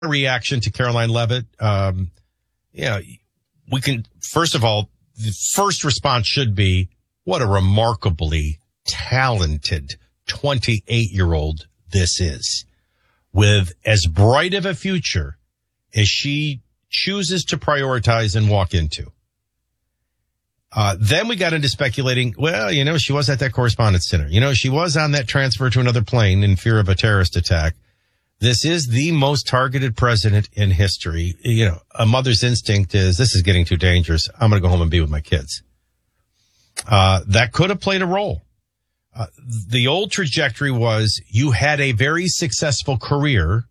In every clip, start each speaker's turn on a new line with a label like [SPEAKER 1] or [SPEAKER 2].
[SPEAKER 1] reaction to Caroline Leavitt. We can, first of all, the first response should be, what a remarkably talented 28-year-old this is, with as bright of a future as she chooses to prioritize and walk into. Then we got into speculating, she was at that correspondence dinner. She was on that transfer to another plane in fear of a terrorist attack. This is the most targeted president in history. A mother's instinct is, this is getting too dangerous. I'm going to go home and be with my kids. That could have played a role. The old trajectory was you had a very successful career.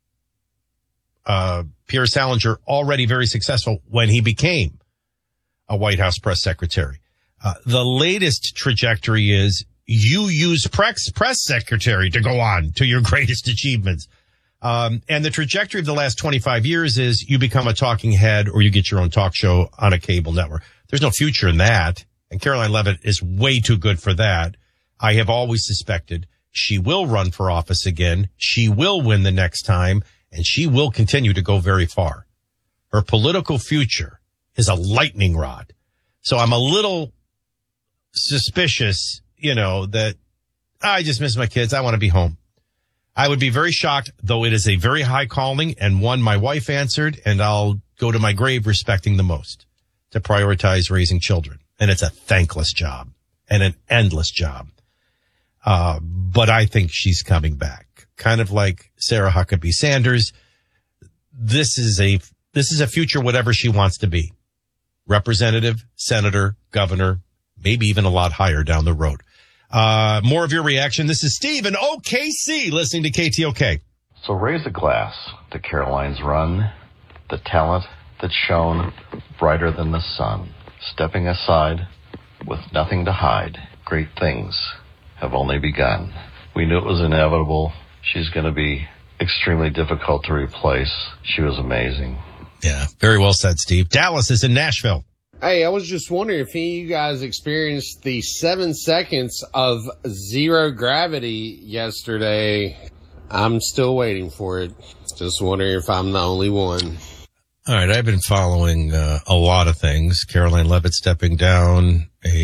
[SPEAKER 1] Pierre Salinger already very successful when he became a White House press secretary. The latest trajectory is you use press secretary to go on to your greatest achievements. And the trajectory of the last 25 years is you become a talking head or you get your own talk show on a cable network. There's no future in that. And Caroline Leavitt is way too good for that. I have always suspected she will run for office again. She will win the next time, and she will continue to go very far. Her political future is a lightning rod. So I'm a little suspicious, that I just miss my kids. I want to be home. I would be very shocked, though it is a very high calling and one my wife answered, and I'll go to my grave respecting the most, to prioritize raising children. And it's a thankless job and an endless job. But I think she's coming back. Kind of like Sarah Huckabee Sanders. This is a future whatever she wants to be. Representative, senator, governor, maybe even a lot higher down the road. More of your reaction. This is Steve in OKC listening to KTOK.
[SPEAKER 2] So raise a glass to Caroline's run, the talent that shone brighter than the sun. Stepping aside with nothing to hide. Great things have only begun. We knew it was inevitable. She's going to be extremely difficult to replace. She was amazing.
[SPEAKER 1] Yeah, very well said, Steve. Dallas is in Nashville.
[SPEAKER 3] Hey, I was just wondering if any of you guys experienced the 7 seconds of zero gravity yesterday. I'm still waiting for it. Just wondering if I'm the only one.
[SPEAKER 1] All right, I've been following a lot of things. Caroline Leavitt stepping down,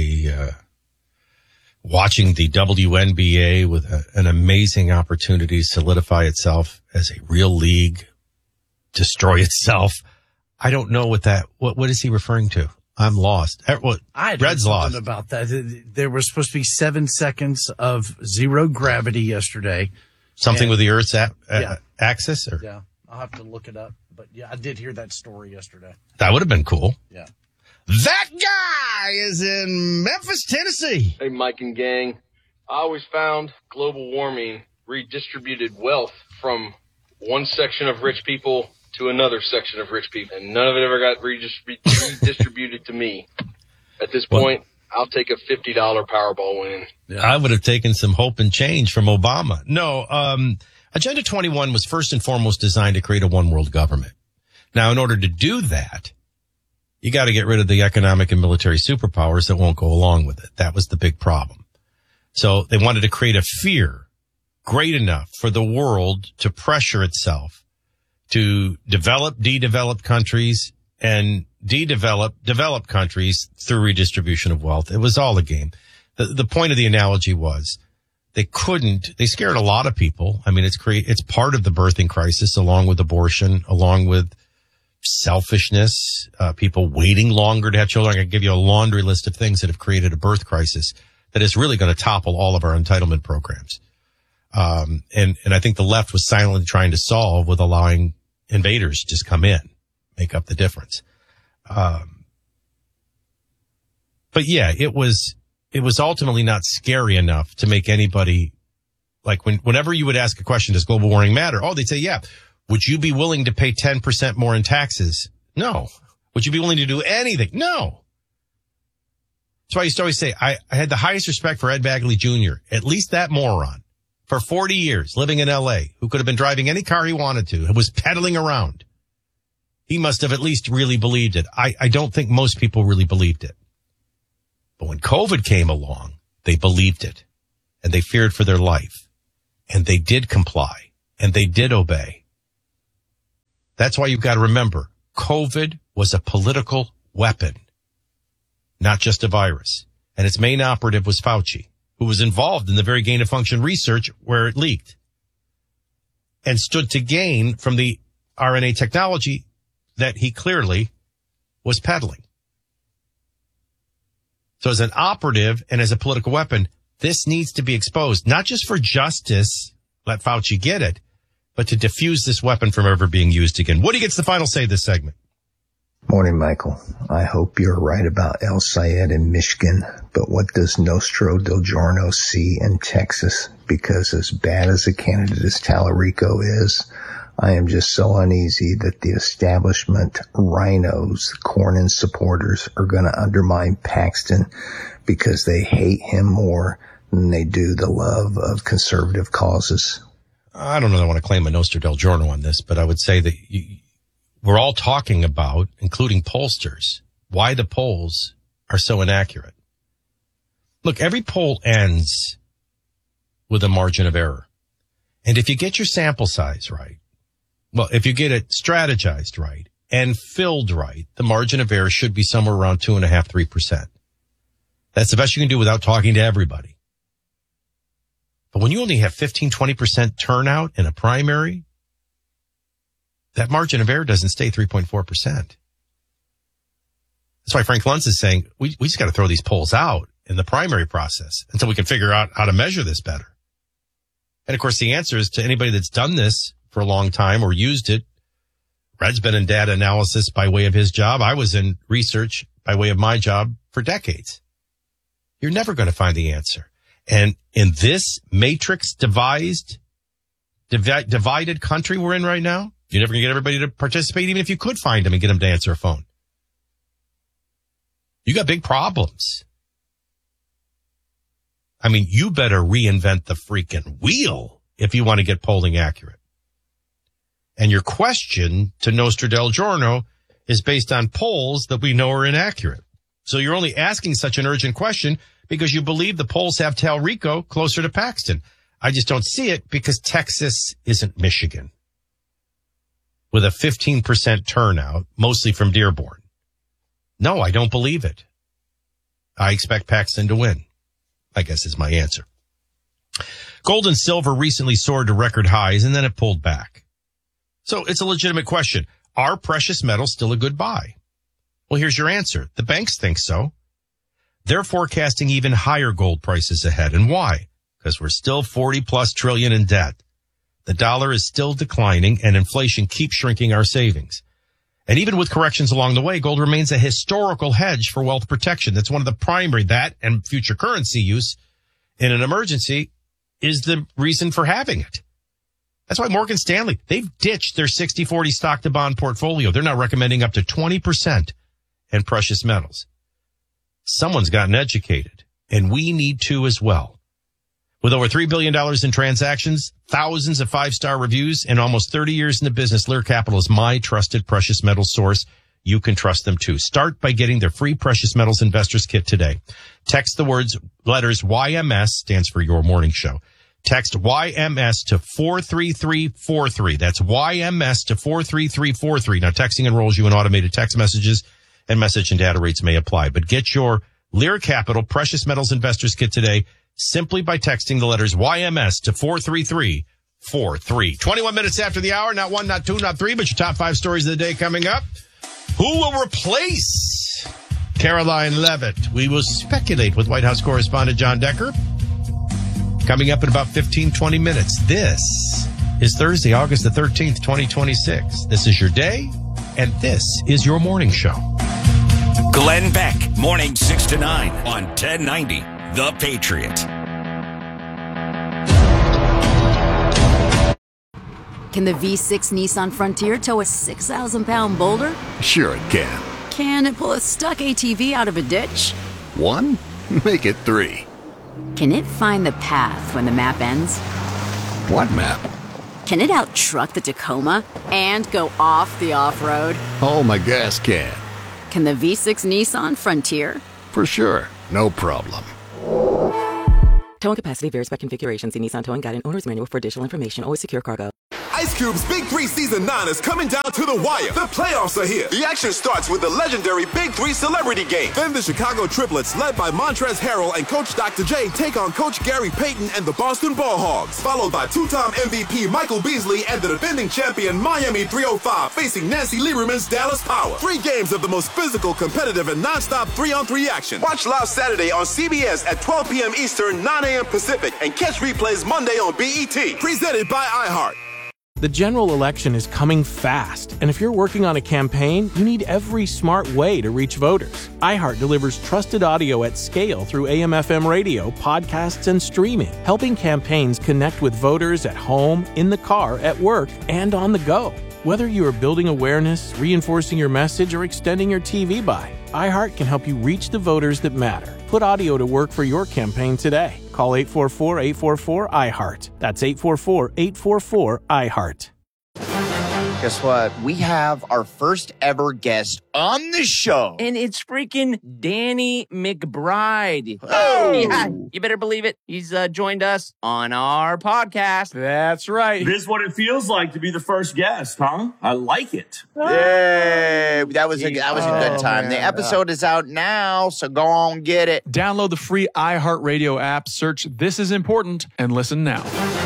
[SPEAKER 1] watching the WNBA with an amazing opportunity to solidify itself as a real league, destroy itself. I don't know what is he referring to? I'm lost. Red's lost
[SPEAKER 4] about that. There was supposed to be 7 seconds of zero gravity yesterday.
[SPEAKER 1] Something with the Earth's axis? Or?
[SPEAKER 4] Yeah, I'll have to look it up. But yeah, I did hear that story yesterday.
[SPEAKER 1] That would have been cool.
[SPEAKER 4] Yeah.
[SPEAKER 1] That guy is in Memphis, Tennessee.
[SPEAKER 5] Hey, Mike and gang. I always found global warming redistributed wealth from one section of rich people to another section of rich people. And none of it ever got redistributed to me. At this point, I'll take a $50 Powerball win.
[SPEAKER 1] Yeah. I would have taken some hope and change from Obama. No, Agenda 21 was first and foremost designed to create a one world government. Now, in order to do that, you got to get rid of the economic and military superpowers that won't go along with it. That was the big problem. So they wanted to create a fear great enough for the world to pressure itself to develop developed countries and developed countries through redistribution of wealth. It was all a game. The point of the analogy was they scared a lot of people. I mean, it's part of the birthing crisis, along with abortion, along with selfishness, people waiting longer to have children. I can give you a laundry list of things that have created a birth crisis that is really going to topple all of our entitlement programs. And I think the left was silently trying to solve with allowing invaders just come in, make up the difference. But yeah, it was ultimately not scary enough to make anybody, like whenever you would ask a question, does global warming matter? Oh, they'd say, yeah. Would you be willing to pay 10% more in taxes? No. Would you be willing to do anything? No. That's why I used to always say, I had the highest respect for Ed Bagley Jr., at least that moron, for 40 years living in L.A., who could have been driving any car he wanted to, who was pedaling around. He must have at least really believed it. I don't think most people really believed it. But when COVID came along, they believed it, and they feared for their life, and they did comply, and they did obey. That's why you've got to remember, COVID was a political weapon, not just a virus. And its main operative was Fauci, who was involved in the very gain-of-function research where it leaked and stood to gain from the RNA technology that he clearly was peddling. So as an operative and as a political weapon, this needs to be exposed, not just for justice, let Fauci get it, but to diffuse this weapon from ever being used again. Woody gets the final say this segment.
[SPEAKER 6] Morning, Michael. I hope you're right about El Sayed in Michigan, but what does Nostro del Giorno see in Texas? Because as bad as a candidate as Tallarico is, I am just so uneasy that the establishment rhinos, Cornyn supporters, are going to undermine Paxton because they hate him more than they do the love of conservative causes.
[SPEAKER 1] I don't know that I want to claim a Nostro del Giorno on this, but I would say that we're all talking about, including pollsters, why the polls are so inaccurate. Look, every poll ends with a margin of error. And if you get your sample size right, well, if you get it strategized right and filled right, the margin of error should be somewhere around 2.5%, 3%. That's the best you can do without talking to everybody. But when you only have 15, 20% turnout in a primary, that margin of error doesn't stay 3.4%. That's why Frank Luntz is saying we just got to throw these polls out in the primary process until we can figure out how to measure this better. And of course, the answer is to anybody that's done this for a long time or used it. Red's been in data analysis by way of his job. I was in research by way of my job for decades. You're never going to find the answer. And in this matrix divided country we're in right now, you're never going to get everybody to participate, even if you could find them and get them to answer a phone. You got big problems. I mean, you better reinvent the freaking wheel if you want to get polling accurate. And your question to Nostro del Giorno is based on polls that we know are inaccurate. So you're only asking such an urgent question because you believe the polls have Tallarico closer to Paxton. I just don't see it because Texas isn't Michigan with a 15% turnout, mostly from Dearborn. No, I don't believe it. I expect Paxton to win, I guess is my answer. Gold and silver recently soared to record highs and then it pulled back. So it's a legitimate question. Are precious metals still a good buy? Well, here's your answer. The banks think so. They're forecasting even higher gold prices ahead. And why? Because we're still 40 plus trillion in debt. The dollar is still declining and inflation keeps shrinking our savings. And even with corrections along the way, gold remains a historical hedge for wealth protection. That's one of the primary, that and future currency use in an emergency is the reason for having it. That's why Morgan Stanley, they've ditched their 60-40 stock to bond portfolio. They're now recommending up to 20% in precious metals. Someone's gotten educated, and we need to as well. With over $3 billion in transactions, thousands of five-star reviews, and almost 30 years in the business, Lear Capital is my trusted precious metals source. You can trust them too. Start by getting their free Precious Metals Investors Kit today. Text the letters YMS, stands for Your Morning Show. Text YMS to 43343. That's YMS to 43343. Now, texting enrolls you in automated text messages, and message and data rates may apply. But get your Lear Capital Precious Metals Investors Kit today simply by texting the letters YMS to 43343. 21 minutes after the hour, not one, not two, not three, but your top five stories of the day coming up. Who will replace Caroline Leavitt? We will speculate with White House correspondent John Decker. Coming up in about 15, 20 minutes. This is Thursday, August the 13th, 2026. This is your day, and this is your morning show.
[SPEAKER 7] Glenn Beck, morning 6 to 9 on 1090, The Patriot.
[SPEAKER 8] Can the V6 Nissan Frontier tow a 6,000-pound boulder?
[SPEAKER 9] Sure it can.
[SPEAKER 8] Can it pull a stuck ATV out of a ditch?
[SPEAKER 9] 1? Make it 3.
[SPEAKER 8] Can it find the path when the map ends?
[SPEAKER 9] What map?
[SPEAKER 8] Can it out-truck the Tacoma and go off the off-road?
[SPEAKER 9] Oh, my gas can.
[SPEAKER 8] Can the V6 Nissan Frontier?
[SPEAKER 9] For sure. No problem.
[SPEAKER 10] Towing capacity varies by configuration. See Nissan Towing Guide and Owner's Manual for additional information. Always secure cargo.
[SPEAKER 11] I
[SPEAKER 10] Ice Cube's Big 3 Season 9 is coming down to the wire. The playoffs are here. The action starts with the legendary Big 3 Celebrity Game. Then the Chicago Triplets, led by Montrezl Harrell and Coach Dr. J, take on Coach Gary Payton and the Boston Ball Hogs, followed by two-time MVP Michael Beasley and the defending champion Miami 305 facing Nancy Lieberman's Dallas Power. 3 games of the most physical, competitive, and non-stop 3-on-3 action. Watch live Saturday on CBS at 12 p.m. Eastern, 9 a.m. Pacific, and catch replays Monday on BET. Presented by iHeart.
[SPEAKER 11] The general election is coming fast, and if you're working on a campaign, you need every smart way to reach voters. iHeart delivers trusted audio at scale through AM/FM radio, podcasts, and streaming, helping campaigns connect with voters at home, in the car, at work, and on the go. Whether you are building awareness, reinforcing your message, or extending your TV buy, iHeart can help you reach the voters that matter. Put audio to work for your campaign today. Call 844-844-iHeart. That's 844-844-iHeart.
[SPEAKER 12] Guess what? We have our first ever guest on the show.
[SPEAKER 13] And it's freaking Danny McBride.
[SPEAKER 12] Oh!
[SPEAKER 13] Yeah, you better believe it. He's joined us on our podcast.
[SPEAKER 14] That's right. This is what it feels like to be the first guest, huh? I like it.
[SPEAKER 12] Yay! That was a good time.
[SPEAKER 14] Man.
[SPEAKER 12] The episode is out now, so go on get it.
[SPEAKER 15] Download the free iHeartRadio app, search This Is Important, and listen now.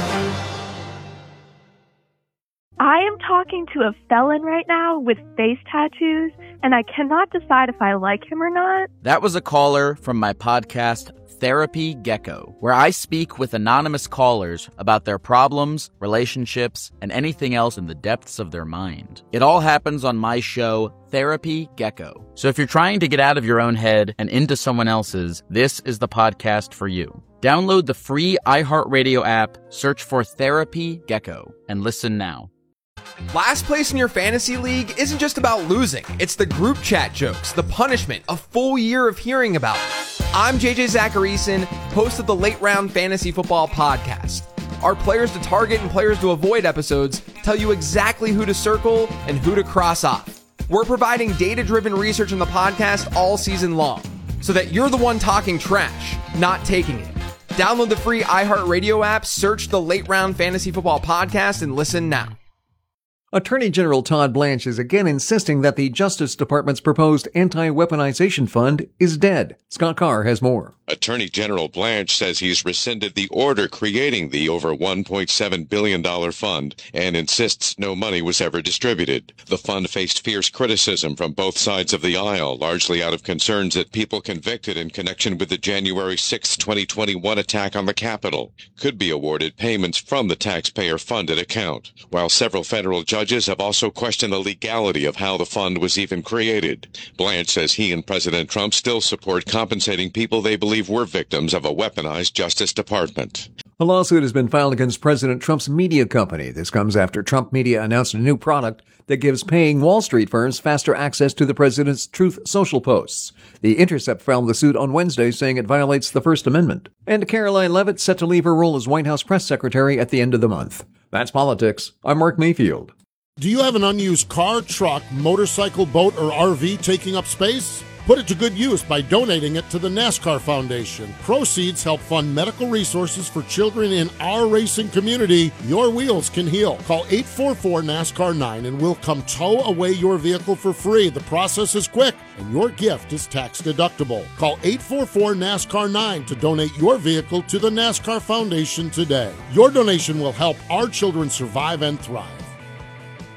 [SPEAKER 16] I am talking to a felon right now with face tattoos, and I cannot decide if I like him or not.
[SPEAKER 17] That was a caller from my podcast, Therapy Gecko, where I speak with anonymous callers about their problems, relationships, and anything else in the depths of their mind. It all happens on my show, Therapy Gecko. So if you're trying to get out of your own head and into someone else's, this is the podcast for you. Download the free iHeartRadio app, search for Therapy Gecko, and listen now.
[SPEAKER 18] Last place in your fantasy league isn't just about losing. It's the group chat jokes, the punishment, a full year of hearing about it. I'm JJ Zacharyson, host of the Late Round Fantasy Football Podcast. Our players to target and players to avoid episodes tell you exactly who to circle and who to cross off. We're providing data-driven research in the podcast all season long, so that you're the one talking trash, not taking it. Download the free iHeartRadio app, search the Late Round Fantasy Football Podcast, and listen now.
[SPEAKER 19] Attorney General Todd Blanche is again insisting that the Justice Department's proposed anti-weaponization fund is dead. Scott Carr has more.
[SPEAKER 20] Attorney General Blanche says he's rescinded the order creating the over $1.7 billion fund and insists no money was ever distributed. The fund faced fierce criticism from both sides of the aisle, largely out of concerns that people convicted in connection with the January 6, 2021 attack on the Capitol could be awarded payments from the taxpayer-funded account, while several federal judges have also questioned the legality of how the fund was even created. Blanche says he and President Trump still support compensating people they believe were victims of a weaponized Justice Department.
[SPEAKER 19] A lawsuit has been filed against President Trump's media company. This comes after Trump Media announced a new product that gives paying Wall Street firms faster access to the president's Truth Social posts. The Intercept filed the suit on Wednesday, saying it violates the First Amendment. And Caroline Leavitt set to leave her role as White House press secretary at the end of the month. That's politics. I'm Mark Mayfield.
[SPEAKER 21] Do you have an unused car, truck, motorcycle, boat, or RV taking up space? Put it to good use by donating it to the NASCAR Foundation. Proceeds help fund medical resources for children in our racing community. Your wheels can heal. Call 844-NASCAR-9 and we'll come tow away your vehicle for free. The process is quick and your gift is tax deductible. Call 844-NASCAR-9 to donate your vehicle to the NASCAR Foundation today. Your donation will help our children survive and thrive.